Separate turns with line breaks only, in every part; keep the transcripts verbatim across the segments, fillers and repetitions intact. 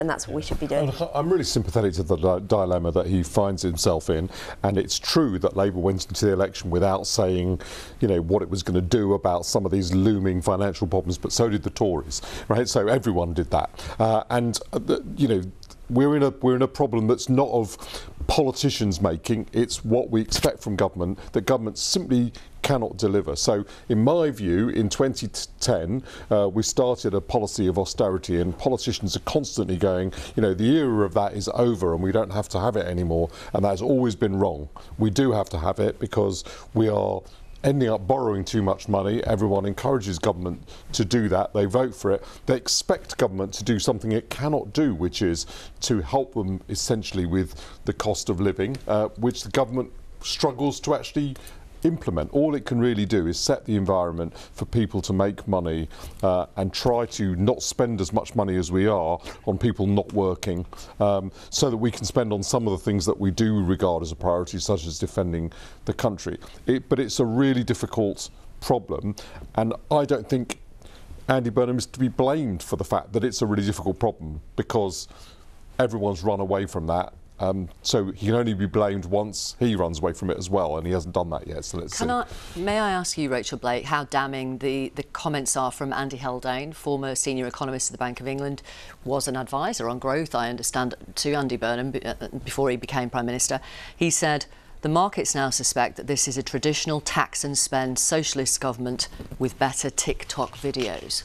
and that's what we should be doing.
I'm really sympathetic to the di dilemma that he finds himself in, and it's true that Labour went into the election without saying, you know, what it was going to do about some of these looming financial problems, but so did the Tories, right? So everyone did that, uh, and uh, the, you know, we're in a we're in a problem that's not of politicians making. It's what we expect from government, that government simply cannot deliver. So in my view, in twenty ten, uh, we started a policy of austerity, and politicians are constantly going, you know, the era of that is over and we don't have to have it anymore, and that's always been wrong. We do have to have it because we are ending up borrowing too much money. Everyone encourages government to do that. They vote for it. They expect government to do something it cannot do, which is to help them essentially with the cost of living, uh, which the government struggles to actually implement. All it can really do is set the environment for people to make money uh, and try to not spend as much money as we are on people not working, um, so that we can spend on some of the things that we do regard as a priority, such as defending the country. It, but it's a really difficult problem, and I don't think Andy Burnham is to be blamed for the fact that it's a really difficult problem, because everyone's run away from that. Um, so he can only be blamed once he runs away from it as well, and he hasn't done that yet, so let's
can
see.
I, may I ask you, Rachel Blake, how damning the, the comments are from Andy Haldane, former senior economist at the Bank of England, was an advisor on growth, I understand, to Andy Burnham before he became Prime Minister. He said, the markets now suspect that this is a traditional tax and spend socialist government with better TikTok videos.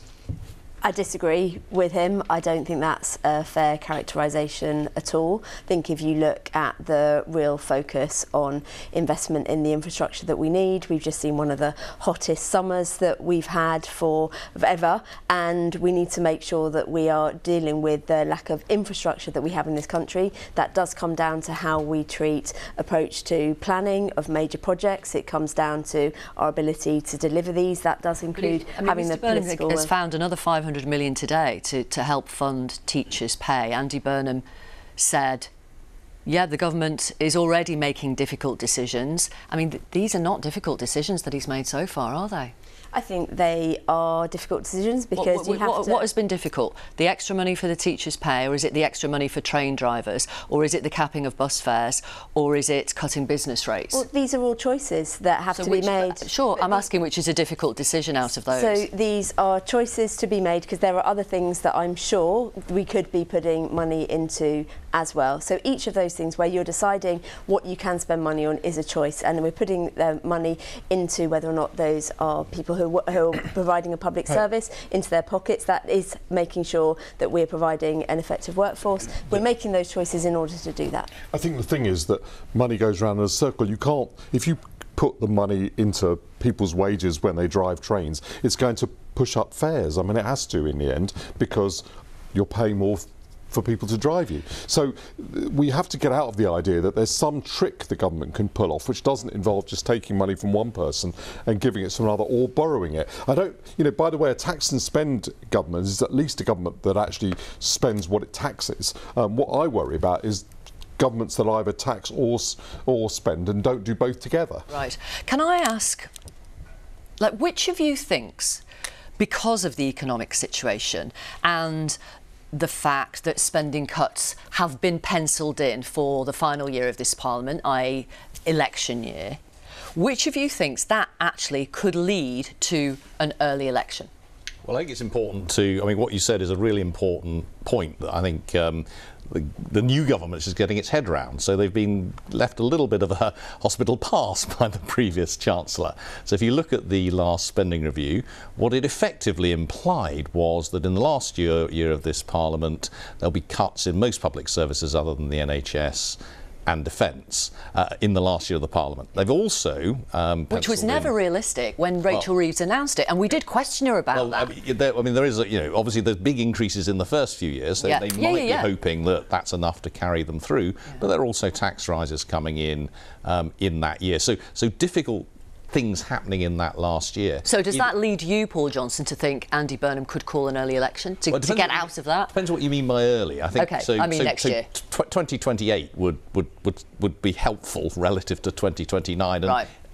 I disagree with him. I don't think that's a fair characterisation at all. I think if you look at the real focus on investment in the infrastructure that we need, we've just seen one of the hottest summers that we've had for ever, and we need to make sure that we are dealing with the lack of infrastructure that we have in this country. That does come down to how we treat approach to planning of major projects. It comes down to our ability to deliver these. That does include
I mean,
having
Mr
the
Burnham
political...
has found another five hundred million today to, to help fund teachers' pay. Andy Burnham said, yeah, the government is already making difficult decisions. I mean, th these are not difficult decisions that he's made so far, are they?
I think they are difficult decisions because
what, what,
you have
what,
to...
What has been difficult? The extra money for the teachers' pay, or is it the extra money for train drivers, or is it the capping of bus fares, or is it cutting business rates?
Well, these are all choices that have
so
to
which,
be made.
Sure, I'm asking which is a difficult decision out of those.
So these are choices to be made because there are other things that I'm sure we could be putting money into as well. So each of those things where you're deciding what you can spend money on is a choice, and we're putting the money into whether or not those are people who, who are providing a public service into their pockets. That is making sure that we're providing an effective workforce. We're making those choices in order to do that.
I think the thing is that money goes around in a circle. You can't, if you put the money into people's wages when they drive trains, it's going to push up fares. I mean, it has to in the end, because you're paying more for people to drive you. So we have to get out of the idea that there's some trick the government can pull off which doesn't involve just taking money from one person and giving it to another, or borrowing it. I don't, you know, by the way, a tax and spend government is at least a government that actually spends what it taxes. Um, what I worry about is governments that either tax or, or spend and don't do both together.
Right. Can I ask, like, which of you thinks, because of the economic situation and the fact that spending cuts have been penciled in for the final year of this Parliament, that is election year, which of you thinks that actually could lead to an early election?
Well, I think it's important to, I mean, what you said is a really important point that I think um, the, the new government is getting its head round. So they've been left a little bit of a hospital pass by the previous Chancellor. So if you look at the last spending review, what it effectively implied was that in the last year, year of this Parliament, there'll be cuts in most public services other than the N H S and defence uh, in the last year of the Parliament. They've also um,
which was never
in,
realistic when Rachel
well,
Reeves announced it, and we did question her about
well,
that.
I mean, there, I mean, there is, a, you know, obviously there's big increases in the first few years. They,
yeah.
they
yeah,
might
yeah, yeah.
be hoping that that's enough to carry them through, yeah. but there are also tax rises coming in um, in that year. So, so difficult things happening in that last year.
So does
it,
that lead you, Paul Johnson, to think Andy Burnham could call an early election to,
well,
to get out of that?
Depends what you mean by early. I think.
Okay,
so,
I mean
so,
next
so
year.
twenty twenty-eight would, would, would, would be helpful relative to twenty twenty-nine. And
right.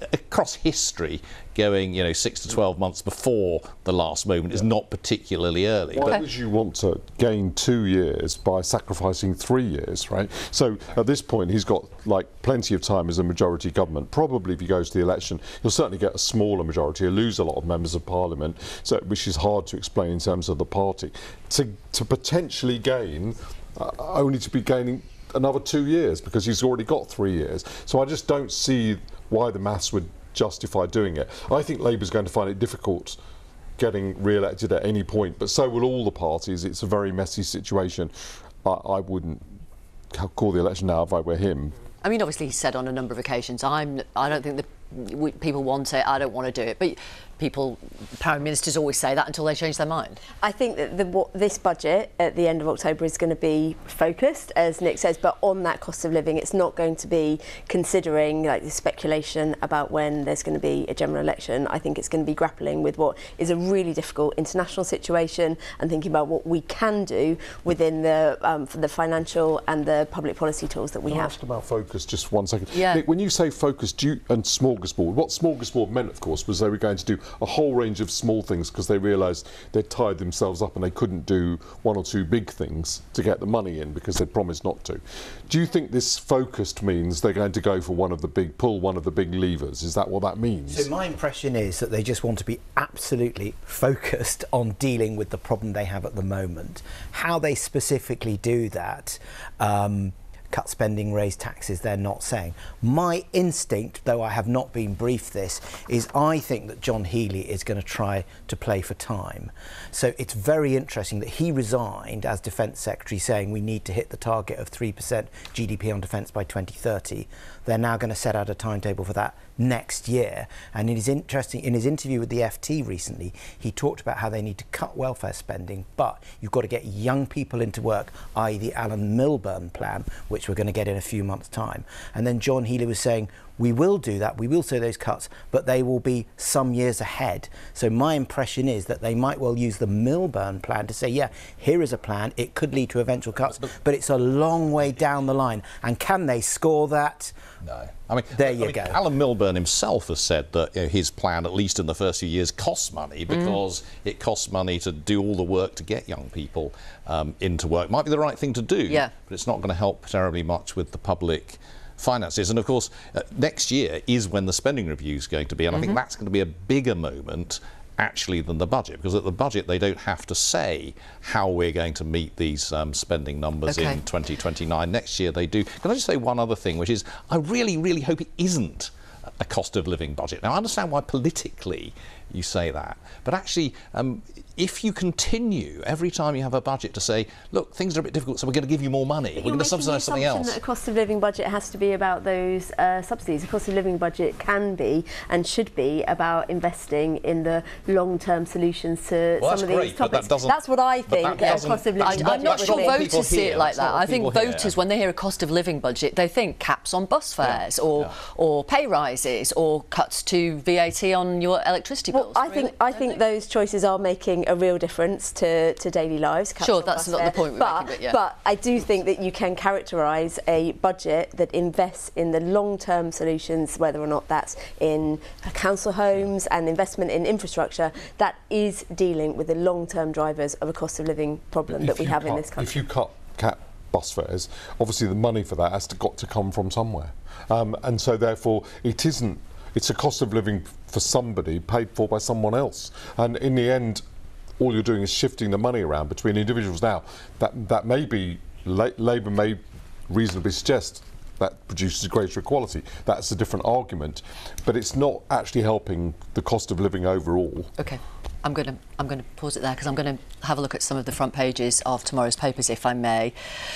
across history, going, you know, six to twelve months before the last moment is not particularly early.
Why
But
would you want to gain two years by sacrificing three years, right? So at this point, he's got like plenty of time as a majority government. Probably if he goes to the election, he'll certainly get a smaller majority. He'll lose a lot of members of parliament, so which is hard to explain in terms of the party. To to potentially gain, uh, only to be gaining another two years because he's already got three years. So I just don't see why the maths would justify doing it. I think Labour's going to find it difficult getting re-elected at any point, but so will all the parties. It's a very messy situation. I, I wouldn't call the election now if I were him.
I mean, obviously, he said on a number of occasions, "I'm. I don't think that we, people want it. I don't want to do it." But people, prime ministers always say that until they change their mind.
I think that the, what, this budget at the end of October is going to be focused, as Nick says, but on that cost of living. It's not going to be considering like the speculation about when there's going to be a general election. I think it's going to be grappling with what is a really difficult international situation and thinking about what we can do within the um, the financial and the public policy tools that we
Can I
have.
ask about focus just one second?
Yeah.
Nick, when you say focus do you, and smorgasbord, what smorgasbord meant, of course, was they were going to do a whole range of small things because they realised they'd tied themselves up and they couldn't do one or two big things to get the money in because they'd promised not to. Do you think this focused means they're going to go for one of the big, pull one of the big levers? Is that what that means?
So my impression is that they just want to be absolutely focused on dealing with the problem they have at the moment. How they specifically do that, um, cut spending, raise taxes, they're not saying. My instinct, though I have not been briefed this, is I think that John Healey is going to try to play for time. So it's very interesting that he resigned as Defence Secretary saying we need to hit the target of three percent G D P on defence by twenty thirty. They're now going to set out a timetable for that next year. And in his interesting in his interview with the F T recently, he talked about how they need to cut welfare spending, but you've got to get young people into work, that is the Alan Milburn plan, which we're going to get in a few months' time. And then John Healey was saying, we will do that, we will see those cuts, but they will be some years ahead. So my impression is that they might well use the Milburn plan to say, yeah, here is a plan, it could lead to eventual cuts, but it's a long way down the line. And can they score that?
No. I mean,
there
I
you
mean,
go.
Alan Milburn himself has said that you know, his plan, at least in the first few years, costs money because mm. it costs money to do all the work to get young people um, into work. Might be the right thing to do,
yeah.
but it's not going to help terribly much with the public finances. And of course, uh, next year is when the spending review is going to be, and mm-hmm. I think that's going to be a bigger moment actually than the budget, because at the budget they don't have to say how we're going to meet these um, spending numbers
okay.
in twenty twenty-nine. Next year they do. Can I just say one other thing, which is I really, really hope it isn't a cost of living budget. Now I understand why politically you say that, but actually um, if you continue every time you have a budget to say, look, things are a bit difficult, so we're going to give you more money, we're going to subsidise something else.
That a cost of living budget has to be about those uh, subsidies. A cost of living budget can be and should be about investing in the long-term solutions to
well,
some of
great,
these topics.
That
that's what I think a cost of living
I,
budget
I'm not sure
would be.
voters see it like that. I think voters,
hear.
when they hear a cost of living budget, they think caps on bus fares
yeah.
or
yeah.
or pay rises or cuts to V A T on your electricity
well,
bills.
I think I think those choices are making a real difference to, to daily lives.
Sure, that's not the point we're
but,
making, but yeah.
But I do think that you can characterise a budget that invests in the long-term solutions, whether or not that's in council homes and investment in infrastructure, that is dealing with the long-term drivers of a cost of living problem that we have
cut,
in this country.
If you cut cap bus fares, obviously the money for that has to, got to come from somewhere. Um, and so therefore it isn't, it's a cost of living for somebody paid for by someone else. And in the end, all you're doing is shifting the money around between individuals. Now, that that may be, La Labour may reasonably suggest that produces greater equality. That's a different argument, but it's not actually helping the cost of living overall.
Okay. I'm going to I'm going to pause it there because I'm going to have a look at some of the front pages of tomorrow's papers, if I may.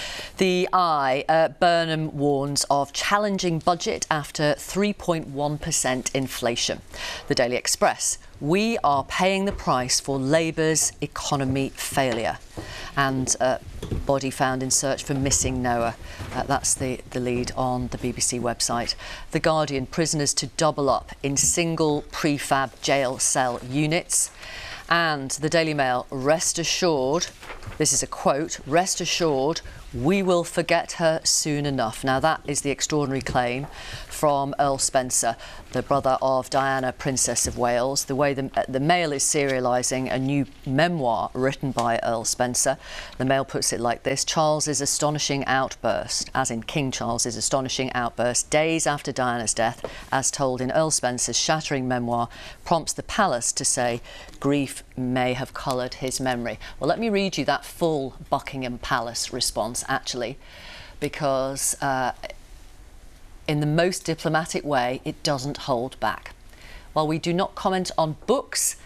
The Eye, uh, Burnham warns of challenging budget after three point one percent inflation. The Daily Express, we are paying the price for Labour's economy failure. And uh, body found in search for missing Noah. Uh, that's the, the lead on the B B C website. The Guardian, prisoners to double up in single prefab jail cell units. And the Daily Mail, rest assured, This is a quote: "Rest assured, we will forget her soon enough." Now that is the extraordinary claim from Earl Spencer, the brother of Diana, Princess of Wales. The way the, the Mail is serialising a new memoir written by Earl Spencer. The Mail puts it like this: Charles's astonishing outburst, as in King Charles's astonishing outburst, days after Diana's death, as told in Earl Spencer's shattering memoir, prompts the palace to say grief may have coloured his memory. Well, let me read you that full Buckingham Palace response, actually, because uh, in the most diplomatic way, it doesn't hold back. While we do not comment on books,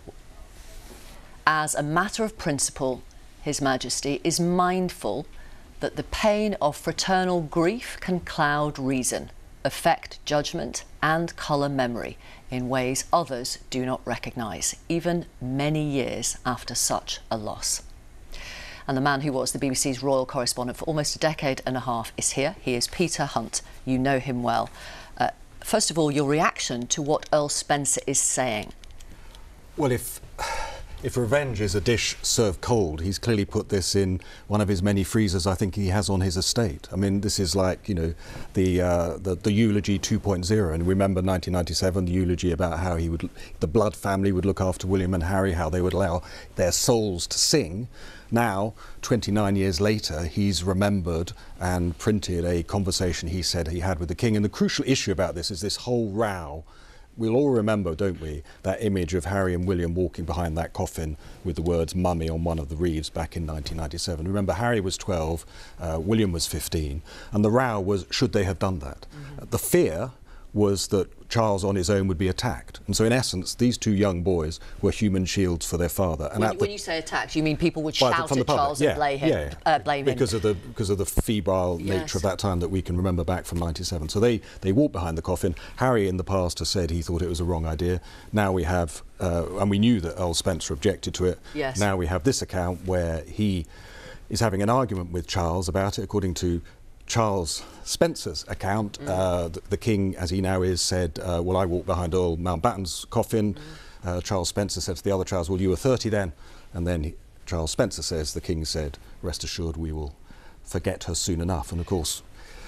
as a matter of principle, His Majesty is mindful that the pain of fraternal grief can cloud reason, affect judgment and colour memory in ways others do not recognise, even many years after such a loss. And the man who was the B B C's royal correspondent for almost a decade and a half is here. He is Peter Hunt. You know him well. Uh, first of all, your reaction to what Earl Spencer is saying.
Well, if if revenge is a dish served cold, he's clearly put this in one of his many freezers I think he has on his estate. I mean, this is like, you know, the uh, the, the eulogy two point oh. And remember nineteen ninety-seven, the eulogy about how he would, the Blood family would look after William and Harry, how they would allow their souls to sing. Now, twenty-nine years later, he's remembered and printed a conversation he said he had with the King. And the crucial issue about this is this whole row. We'll all remember, don't we, that image of Harry and William walking behind that coffin with the words mummy on one of the wreaths back in nineteen ninety-seven. Remember, Harry was twelve, uh, William was fifteen, and the row was, should they have done that? Mm-hmm. The fear was that Charles on his own would be attacked. And so in essence, these two young boys were human shields for their father. And
when,
at
when
the,
you say attacked, you mean people would
well,
shout
from
at
the
Charles
yeah,
and blame him,
yeah, yeah.
Uh, blame
because
him.
of the because of the febrile
Yes.
nature of that time that we can remember back from ninety-seven. So they, they walked behind the coffin. Harry in the past has said he thought it was a wrong idea. Now we have, uh, and we knew that Earl Spencer objected to it.
Yes.
Now we have this account where he is having an argument with Charles about it, according to Charles Spencer's account. Mm. Uh, the, the King, as he now is, said, uh, well, I walked behind Earl Mountbatten's coffin. Mm. Uh, Charles Spencer said to the other Charles, well, you were thirty then. And then he, Charles Spencer says, the King said, rest assured we will forget her soon enough. And of course,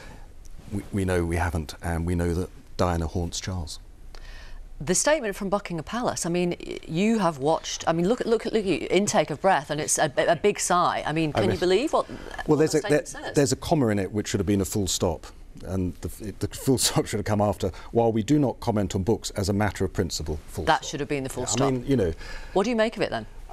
we, we know we haven't, and we know that Diana haunts Charles.
The statement from Buckingham Palace, I mean, you have watched, I mean, look at look at, look at intake of breath, and it's a, a big sigh. I mean, can I mean, you believe what,
well,
what
there's
the
a,
statement
there,
says?
There's a comma in it which should have been a full stop, and the, the full stop should have come after, while we do not comment on books as a matter of principle, full
That
stop.
should have been the full
yeah,
stop.
I mean, you know...
What do you make of it then?
I,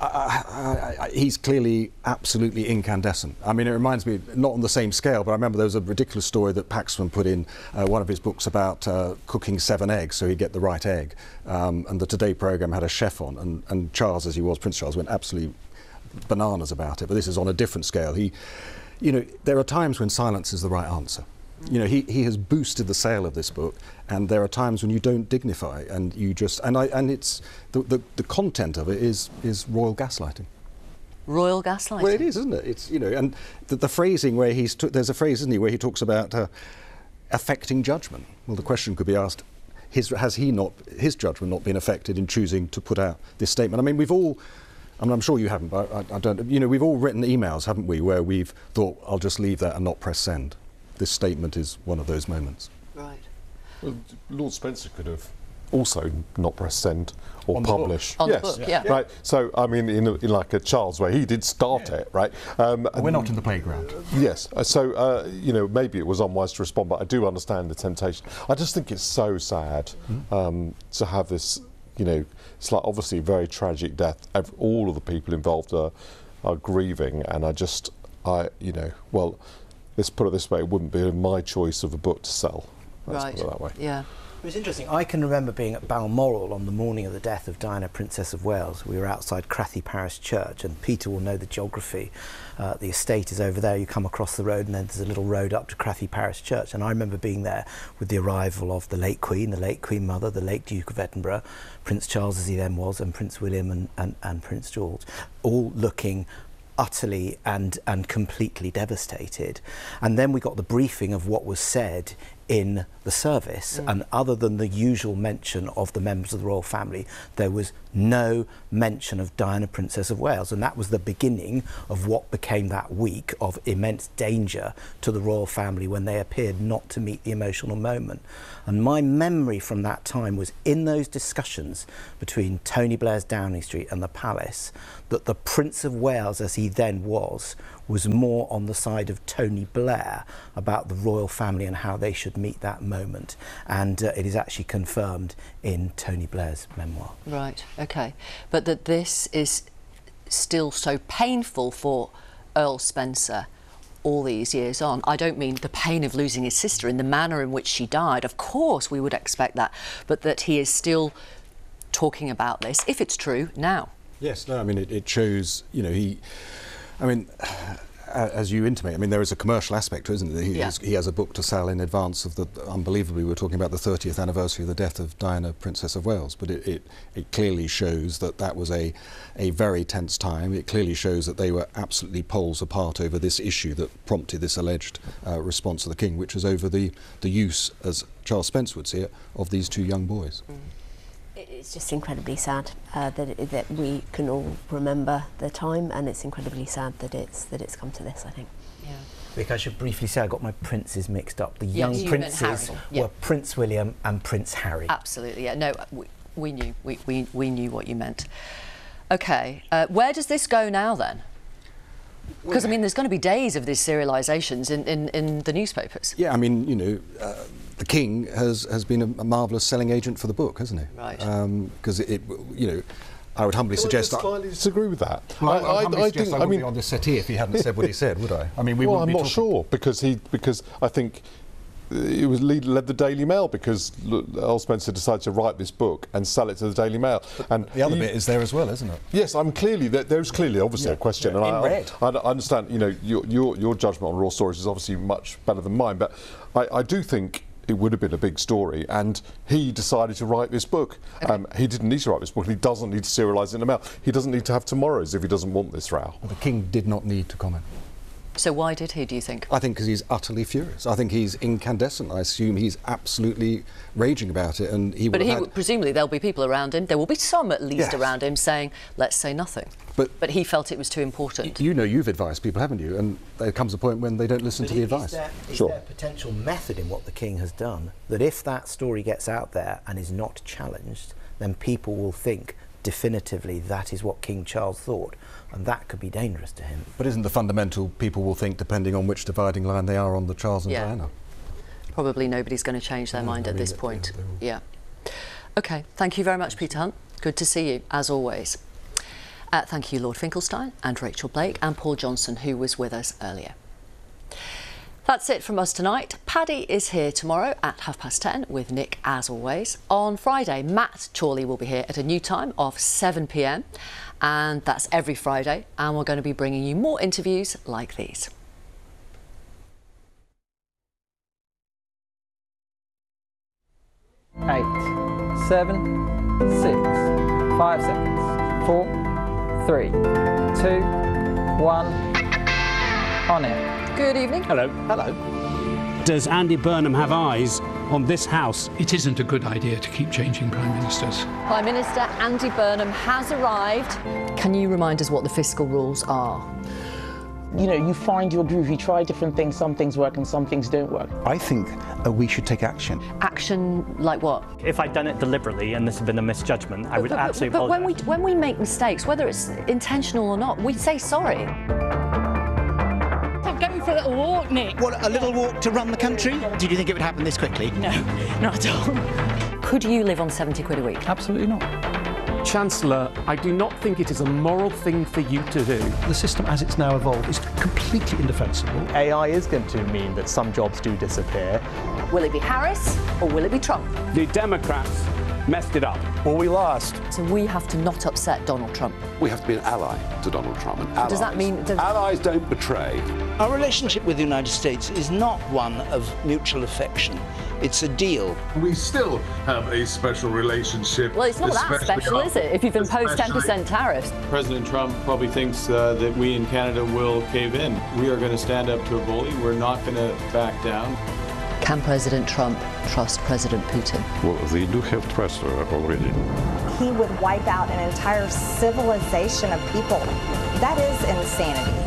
I, I, he's clearly absolutely incandescent. I mean, it reminds me, not on the same scale, but I remember there was a ridiculous story that Paxman put in uh, one of his books about uh, cooking seven eggs so he'd get the right egg. Um, and the Today programme had a chef on, and, and Charles, as he was, Prince Charles, went absolutely bananas about it. But this is on a different scale. He, you know, there are times when silence is the right answer. You know, he, he has boosted the sale of this book, and there are times when you don't dignify, and you just and I and it's the the, the content of it is is royal gaslighting.
Royal gaslighting.
Well, it is, isn't it? It's, you know, and the, the phrasing where he's t- there's a phrase, isn't he, where he talks about uh, affecting judgment. Well, the question could be asked: his, has he not his judgment not been affected in choosing to put out this statement? I mean, we've all. I mean, I'm sure you haven't, but I, I don't. You know, we've all written emails, haven't we, where we've thought, I'll just leave that and not press send. This statement is one of those moments.
Right.
Well, Lord Spencer could have also not press send or
On the
publish.
book. On the
yes.
book, yeah.
Right. So, I mean, in, a, in like a Charles way, he did start yeah. it, right? Um,
We're not in the playground.
Yes. So, uh, you know, maybe it was unwise to respond, but I do understand the temptation. I just think it's so sad mm. um, to have this, you know, it's like obviously a very tragic death. All of the people involved are, are grieving, and I just, I, you know, well, let's put it this way, it wouldn't be my choice of a book to sell. Let's
right.
put it that way.
Yeah.
It was interesting. I can remember being at Balmoral on the morning of the death of Diana, Princess of Wales. We were outside Crathy Parish Church, and Peter will know the geography. Uh, the estate is over there. You come across the road, and then there's a little road up to Crathy Parish Church. And I remember being there with the arrival of the late Queen, the late Queen Mother, the late Duke of Edinburgh, Prince Charles as he then was, and Prince William and, and, and Prince George, all looking utterly and and completely devastated. And then we got the briefing of what was said in the service, mm. and other than the usual mention of the members of the royal family, there was no mention of Diana, Princess of Wales, and that was the beginning of what became that week of immense danger to the royal family when they appeared not to meet the emotional moment. And my memory from that time was in those discussions between Tony Blair's Downing Street and the palace, that the Prince of Wales, as he then was, was more on the side of Tony Blair about the royal family and how they should meet that moment. And uh, it is actually confirmed in Tony Blair's memoir.
Right, OK. But that this is still so painful for Earl Spencer all these years on. I don't mean the pain of losing his sister in the manner in which she died. Of course, we would expect that. But that he is still talking about this, if it's true, now. Yes,
no, I mean, it, it shows, you know, he... I mean, as you intimate, I mean, there is a commercial aspect to it, isn't there? He, yeah. he has a book to sell in advance of the, unbelievably, we're talking about the thirtieth anniversary of the death of Diana, Princess of Wales, but it, it, it clearly shows that that was a, a very tense time. It clearly shows that they were absolutely poles apart over this issue that prompted this alleged uh, response of the King, which was over the, the use, as Charles Spence would see it, of these two young boys.
Mm. It's just incredibly sad uh, that it, that we can all remember the time, and it's incredibly sad that it's that it's come to this, I think.
Yeah.
Vic, I should briefly say I got my princes mixed up. The
yes,
young
you
princes
yeah.
were Prince William and Prince Harry.
Absolutely, yeah. No, we, we knew we, we we knew what you meant. OK, uh, where does this go now then? Because I mean, there's going to be days of these serialisations in, in in the newspapers.
Yeah, I mean, you know. Uh, The King has, has been a, a marvellous selling agent for the book, hasn't he?
Right.
Because um, it, it, you know, I would humbly
well,
suggest...
I slightly disagree with that.
Well, I, I, I, I think, I, I
mean,
be on this settee if he hadn't said what he said, would I? I mean, we
well,
wouldn't
I'm
be
not
talking...
sure, because he, because I think it was lead, led the Daily Mail, because Earl Spencer decided to write this book and sell it to the Daily Mail.
But
and
the other
he,
bit is there as well, isn't it?
Yes, I'm clearly there, there's clearly obviously
yeah,
a question,
yeah,
and
in
I,
red.
I, I understand. You know, your, your your judgment on raw stories is obviously much better than mine, but I, I do think it would have been a big story, and he decided to write this book. Okay. Um, he didn't need to write this book. He doesn't need to serialise it in the mail. He doesn't need to have tomorrows if he doesn't want this row.
Well, the King did not need to comment.
So why did he, do you think?
I think because he's utterly furious. I think he's incandescent. I assume he's absolutely raging about it, and he.
But
would
he,
have had...
presumably there'll be people around him. There will be some at least
yes.
around him saying, "Let's say nothing."
But,
but he felt it was too important.
You know, you've advised people, haven't you? And there comes a point when they don't listen
but
to the
is
advice.
There, is
sure.
there a potential method in what the King has done that if that story gets out there and is not challenged, then people will think definitively that is what King Charles thought, and that could be dangerous to him.
But isn't the fundamental people will think depending on which dividing line they are on the Charles and
yeah.
Diana?
Probably nobody's going to change their
no,
mind
I
at
mean
this
it,
point.
Yeah,
yeah. OK, thank you very much, Peter Hunt. Good to see you, as always. Uh, thank you, Lord Finkelstein and Rachel Blake and Paul Johnson, who was with us earlier. That's it from us tonight. Paddy is here tomorrow at half past ten with Nick, as always. On Friday, Matt Chorley will be here at a new time of seven p m, and that's every Friday, and we're going to be bringing you more interviews like these.
Eight, seven, six, five seconds, four, three, two, one, on it.
Good evening.
Hello.
Hello.
Does Andy Burnham have eyes on this House?
It isn't a good idea to keep changing Prime Ministers.
Prime Minister Andy Burnham has arrived. Can you remind us what the fiscal rules are?
You know, you find your groove, you try different things, some things work and some things don't work.
I think uh, we should take action.
Action like what?
If I'd done it deliberately and this had been a misjudgment, I would
but,
absolutely
But, but when we,
apologise.
when we make mistakes, whether it's intentional or not, we say sorry.
I'm going for a little walk, Nick.
What, a little walk to run the country? Did you think it would happen this quickly?
No, not at all.
Could you live on seventy quid a week?
Absolutely not. Chancellor, I do not think it is a moral thing for you to do.
The system as it's now evolved is completely indefensible.
A I is going to mean that some jobs do disappear.
Will it be Harris or will it be Trump?
The Democrats messed it up.
Or we lost.
So we have to not upset Donald Trump.
We have to be an ally to Donald Trump. And allies,
does that mean... Does...
Allies don't betray.
Our relationship with the United States is not one of mutual affection. It's a deal.
We still have a special relationship.
Well, it's not that special, is it, if you've imposed ten percent tariffs?
President Trump probably thinks uh, that we in Canada will cave in. We are going to stand up to a bully. We're not going to back down.
Can President Trump trust President Putin?
Well, they do have trust already.
He would wipe out an entire civilization of people. That is insanity.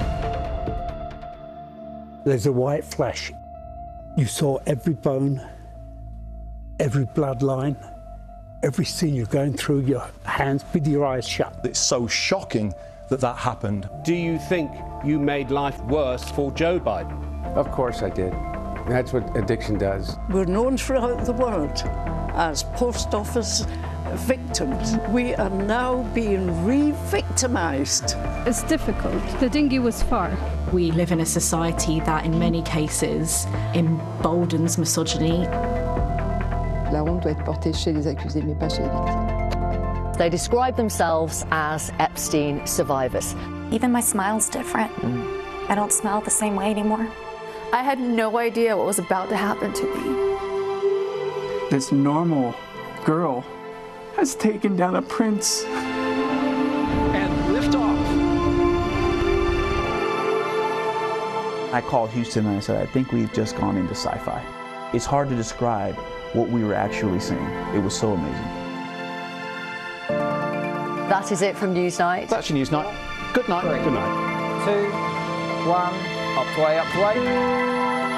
There's a white flash. You saw every bone, every bloodline, every scene you're going through your hands with your eyes shut.
It's so shocking that that happened.
Do you think you made life worse for Joe Biden?
Of course I did. That's what addiction does.
We're known throughout the world as post office victims. We are now being re-victimized.
It's difficult. The dinghy was far.
We live in a society that in many cases emboldens misogyny.
La honte doit être portée chez les accusés, mais pas chez les victimes.
They describe themselves as Epstein survivors.
Even my smile's different. Mm. I don't smile the same way anymore.
I had no idea what was about to happen to me.
This normal girl has taken down a prince. And lift off.
I called Houston and I said, I think we've just gone into sci-fi. It's hard to describe what we were actually seeing. It was so amazing.
That is it from Newsnight.
That's your Newsnight. Good night.
Three,
Good night.
Two, one, up to way, up to way.